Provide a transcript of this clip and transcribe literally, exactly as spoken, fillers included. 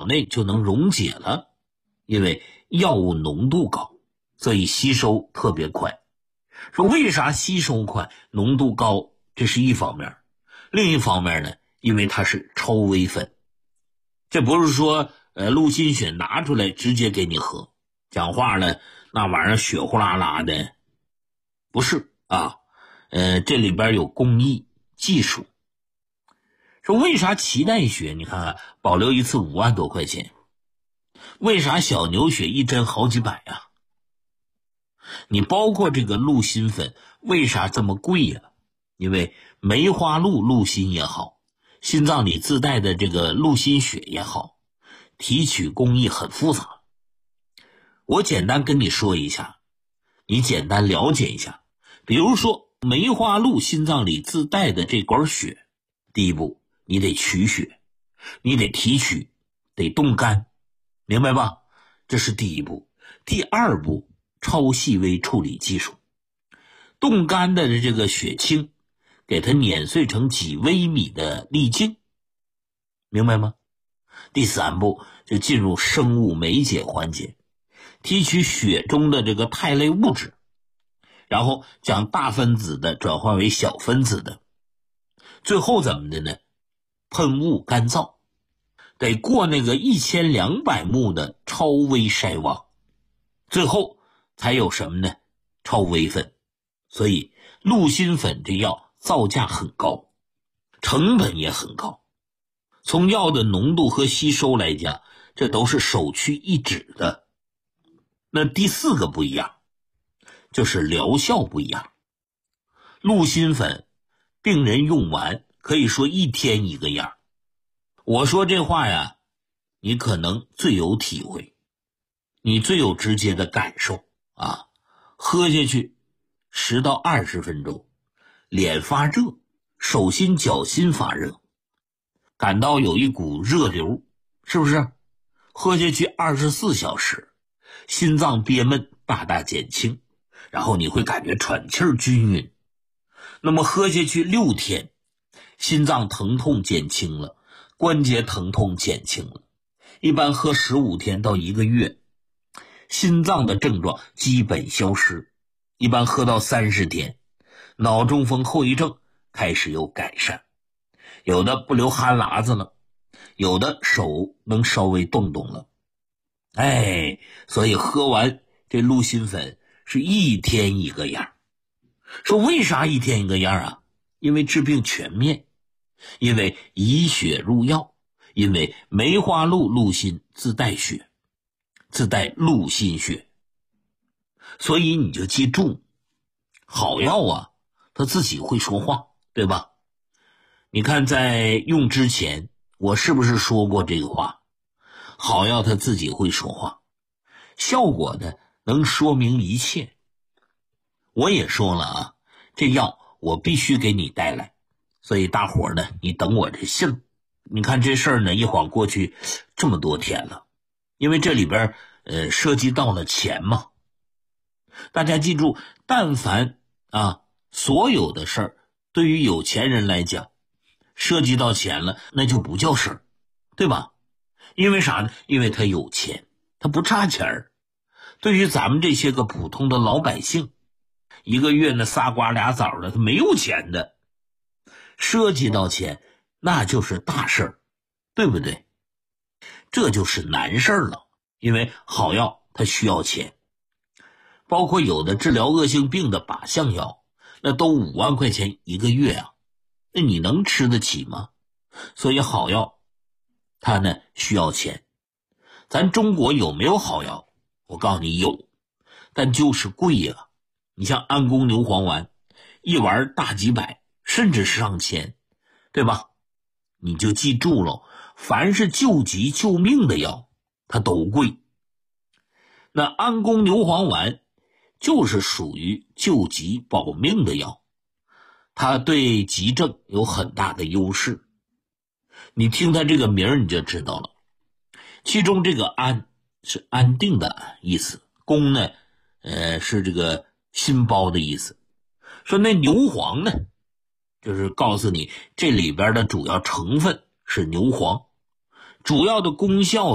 内就能溶解了，因为药物浓度高，所以吸收特别快。说为啥吸收快、浓度高？这是一方面。另一方面呢，因为它是超微粉，这不是说呃鹿心血拿出来直接给你喝，讲话了那玩意儿血呼啦啦的，不是啊，呃这里边有工艺技术。说为啥脐带血你看看保留一次五万多块钱，为啥小牛血一针好几百啊？你包括这个鹿心粉为啥这么贵呀、啊？因为梅花鹿鹿心也好，心脏里自带的这个鹿心血也好，提取工艺很复杂。我简单跟你说一下，你简单了解一下。比如说梅花鹿心脏里自带的这管血，第一步你得取血，你得提取，得冻干，明白吧？这是第一步。第二步，超细微处理技术，冻干的这个血清给它碾碎成几微米的粒径，明白吗？第三步就进入生物酶解环节，提取血中的这个肽类物质，然后将大分子的转换为小分子的，最后怎么的呢？喷雾干燥，得过那个一千两百目的超微筛网，最后才有什么呢？超微粉。所以鹿心粉这药造价很高，成本也很高，从药的浓度和吸收来讲，这都是首屈一指的。那第四个不一样，就是疗效不一样。鹿心粉病人用完可以说一天一个样，我说这话呀，你可能最有体会，你最有直接的感受啊！喝下去十到二十分钟，脸发热，手心脚心发热，感到有一股热流，是不是？喝下去二十四小时，心脏憋闷大大减轻，然后你会感觉喘气儿均匀。那么喝下去六天，心脏疼痛减轻了，关节疼痛减轻了。一般喝十五天到一个月，心脏的症状基本消失。一般喝到三十天，脑中风后遗症开始有改善，有的不流汗喇子了，有的手能稍微动动了。哎，所以喝完这鹿心粉是一天一个样。说为啥一天一个样啊？因为治病全面，因为以血入药，因为梅花鹿鹿心自带血，自带鹿心血。所以你就记住，好药啊，它自己会说话，对吧？你看在用之前，我是不是说过这个话？好药它自己会说话，效果呢能说明一切。我也说了啊，这药我必须给你带来，所以大伙呢，你等我这信儿。你看这事儿呢，一晃过去这么多天了，因为这里边呃涉及到了钱嘛。大家记住，但凡啊所有的事儿，对于有钱人来讲，涉及到钱了，那就不叫事儿，对吧？因为啥呢？因为他有钱，他不差钱儿。对于咱们这些个普通的老百姓，一个月呢仨瓜俩枣的，他没有钱的，涉及到钱那就是大事儿，对不对？这就是难事儿了，因为好药它需要钱，包括有的治疗恶性病的靶向药，那都五万块钱一个月啊，那你能吃得起吗？所以好药它呢需要钱。咱中国有没有好药？我告诉你有，但就是贵呀、啊。你像安宫牛黄丸，一丸大几百，甚至是上千，对吧？你就记住了，凡是救急救命的药，它都贵。那安宫牛黄丸就是属于救急保命的药，它对急症有很大的优势。你听它这个名儿你就知道了，其中这个安是安定的意思，宫呢呃是这个心包的意思。说那牛黄呢，就是告诉你这里边的主要成分是牛黄，主要的功效